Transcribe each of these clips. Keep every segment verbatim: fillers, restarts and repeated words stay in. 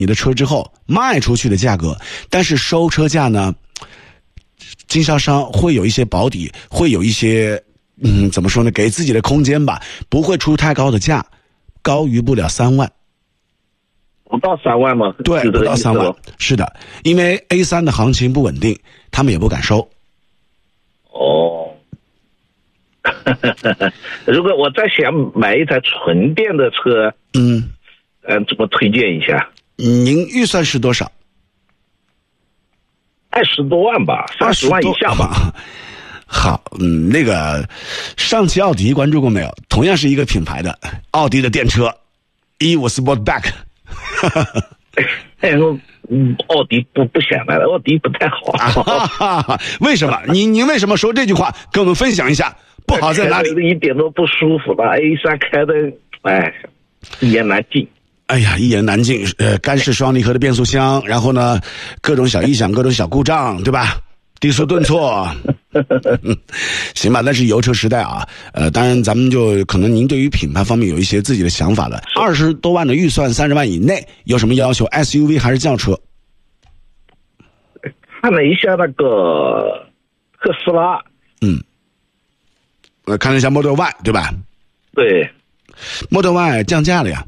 你的车之后卖出去的价格，但是收车价呢，经销商会有一些保底，会有一些嗯怎么说呢，给自己的空间吧，不会出太高的价，高于不了三万。 不到三万吗？ 对，不到三万。是的，因为 A 三 的行情不稳定，他们也不敢收。 哦，如果我再想买一台纯电的车， 嗯， 呃，怎么推荐一下？ 您预算是多少？ 二十多万吧，三十万以下吧。 好，嗯，那个上汽奥迪关注过没有？同样是一个品牌的奥迪的电车 E 五 Sportback。 哎，我嗯，奥迪不不想买了，奥迪不太好。 啊、为什么？你你为什么说这句话？跟我们分享一下，不好在哪里？ 一点都不舒服了 ，A 三开的，哎，一言难尽。 哎呀，一言难尽。呃，干式双离合的变速箱，然后呢，各种小异响，各种小故障，对吧？低速顿挫。行吧，那是油车时代啊。呃，当然咱们就可能您对于品牌方面有一些自己的想法了。二十多万的预算，三十万以内有什么要求 ？S U V 还是轿车？ 看了一下那个特斯拉， 嗯，我看了一下 Model Y， 对吧？ 对 ，Model Y 降价了呀。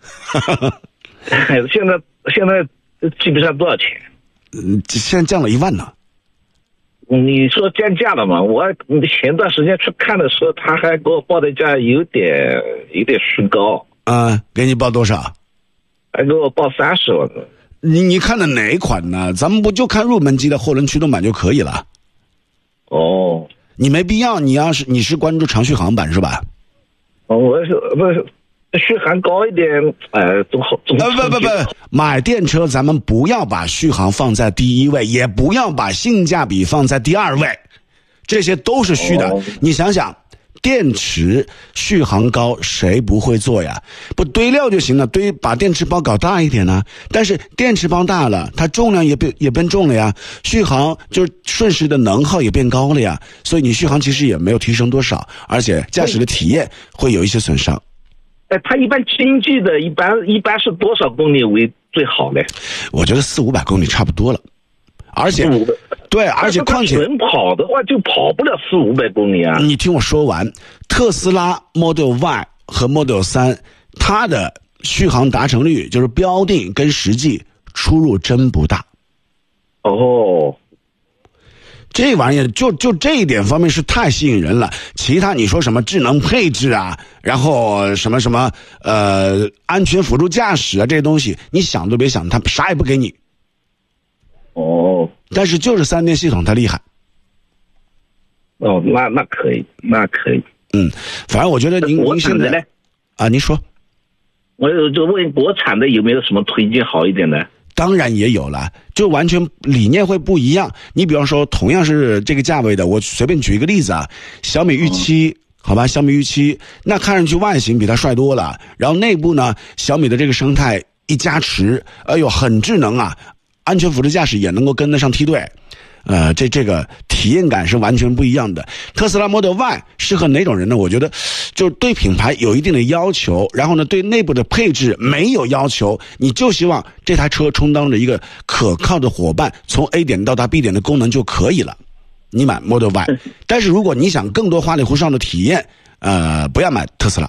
现在现在基本上多少钱？ 嗯，现在降了一万呢。 你说降价了吗？我前段时间去看的时候，他还给我报的价有点有点虚高。 啊、呃，给你报多少？ 还给我报三十万。 你你看的哪一款呢？咱们不就看入门级的后轮驱动版就可以了。 哦， 你没必要，你要是你是关注长续航版是吧？ 哦，我是不是续航高一点？呃，总好总。 不不不不，买电车咱们不要把续航放在第一位，也不要把性价比放在第二位，这些都是虚的。哦、你想想，电池续航高，谁不会做呀？不堆料就行了，堆把电池包搞大一点呢。但是电池包大了，它重量也变也变重了呀，续航就是瞬时的能耗也变高了呀。所以你续航其实也没有提升多少，而且驾驶的体验会有一些损伤。 哎，它一般经济的，一般一般是多少公里为最好呢？ 我觉得四五百公里差不多了，而且对，而且况且纯跑的话就跑不了四五百公里啊。 你听我说完，特斯拉 Model Y 和 Model 三，它的续航达成率就是标定跟实际出入真不大。 哦。 这玩意儿就就这一点方面是太吸引人了，其他你说什么智能配置啊，然后什么什么呃安全辅助驾驶啊，这些东西你想都别想，它啥也不给你。 哦， 但是就是三电系统它厉害。 哦，那那可以，那可以。 嗯，反正我觉得您您现在呢啊，您说， 我就问国产的有没有什么推荐好一点的？ 当然也有了，就完全理念会不一样。你比方说，同样是这个价位的，我随便举一个例子啊，小米 U 七、嗯，好吧，小米 U 七，那看上去外形比它帅多了，然后内部呢，小米的这个生态一加持，哎呦，很智能啊，安全辅助驾驶也能够跟得上梯队。呃，这这个体验感是完全不一样的。特斯拉 Model Y 适合哪种人呢？我觉得就是对品牌有一定的要求，然后呢对内部的配置没有要求，你就希望这台车充当着一个可靠的伙伴，从 A 点到达 B 点的功能就可以了。你买 Model Y， 但是如果你想更多花里胡哨的体验，呃，不要买特斯拉。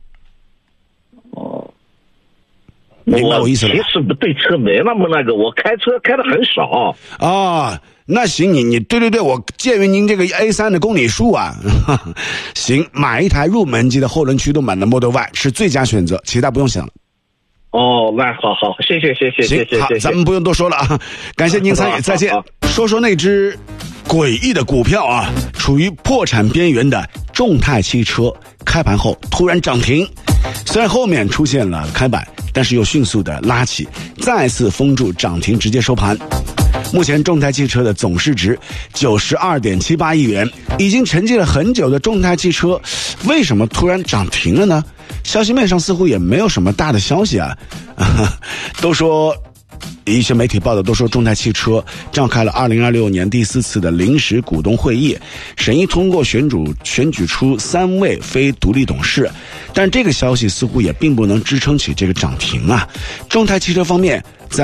哦， 明白我意思了？ 其实对车没那么那个，我开车开的很少啊。哦，那行，你你对对对，我鉴于您这个 A 三 的公里数啊，呵呵，行，买一台入门级的后轮驱动版的 Model Y 是最佳选择，其他不用想了。 哦，那好好，谢谢谢谢谢谢， 好，咱们不用多说了啊，感谢您参与，再见。说说那只诡异的股票啊，处于破产边缘的众泰汽车，开盘后突然涨停，虽然后面出现了开板，但是又迅速的拉起，再次封住涨停，直接收盘。目前众泰汽车的总市值九十二点七八亿元，已经沉寂了很久的众泰汽车，为什么突然涨停了呢？消息面上似乎也没有什么大的消息啊，都说一些媒体报道都说，众泰汽车召开了二零二六年第四次的临时股东会议，审议通过选主选举出三位非独立董事，但这个消息似乎也并不能支撑起这个涨停啊。众泰汽车方面